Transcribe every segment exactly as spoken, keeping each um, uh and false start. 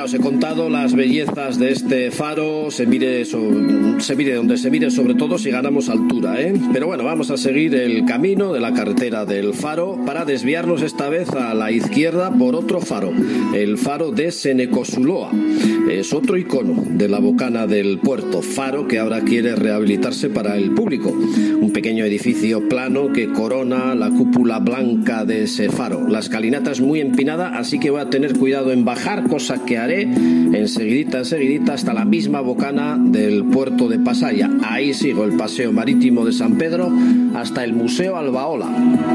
os he contado las bellezas de este faro, se mire, so, se mire donde se mire, sobre todo si ganamos altura, ¿eh? Pero bueno, vamos a seguir el camino de la carretera del Faro para desviarnos esta vez a la izquierda por otro faro, el faro de Senecosuloa. Es otro icono de la bocana del puerto, faro que ahora quiere rehabilitarse para el público. Un pequeño edificio plano que corona la cúpula blanca de ese faro. La escalinata es muy empinada, así que voy a tener cuidado en bajar, cosa que haré enseguidita, enseguidita, hasta la misma bocana del puerto de Pasaya. Ahí sigo el paseo marítimo de San Pedro hasta el Museo Albaola.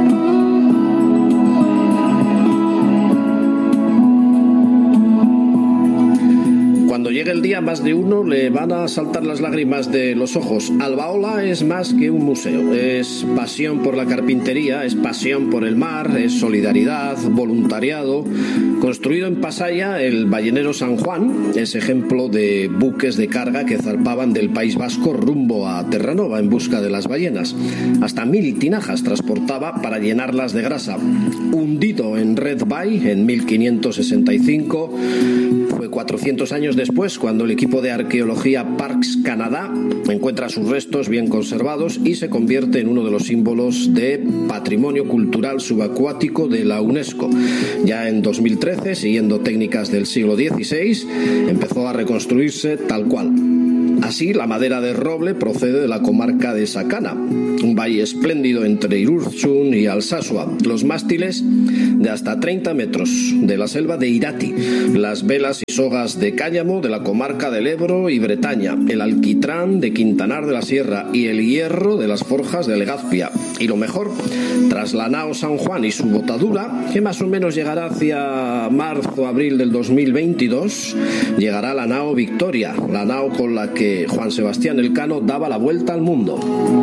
Cuando llegue el día, más de uno le van a saltar las lágrimas de los ojos. Albaola es más que un museo, es pasión por la carpintería, es pasión por el mar, es solidaridad, voluntariado. Construido en Pasaya, el ballenero San Juan es ejemplo de buques de carga que zarpaban del País Vasco rumbo a Terranova en busca de las ballenas. Hasta mil tinajas transportaba para llenarlas de grasa. Hundido en Red Bay en mil quinientos sesenta y cinco, fue cuatrocientos años después cuando el equipo de arqueología Parks Canadá encuentra sus restos bien conservados y se convierte en uno de los símbolos de patrimonio cultural subacuático de la UNESCO. Ya en dos mil trece, siguiendo técnicas del siglo dieciséis, empezó a reconstruirse tal cual. Así, la madera de roble procede de la comarca de Sakana, un valle espléndido entre Irurzun y Alsasua. Los mástiles de hasta treinta metros de la selva de Irati, las velas y sogas de cáñamo de la comarca del Ebro y Bretaña, el alquitrán de Quintanar de la Sierra y el hierro de las forjas de Legazpia. Y lo mejor, tras la nao San Juan y su botadura, que más o menos llegará hacia marzo-abril del dos mil veintidós, llegará la nao Victoria, la nao con la que Juan Sebastián Elcano daba la vuelta al mundo.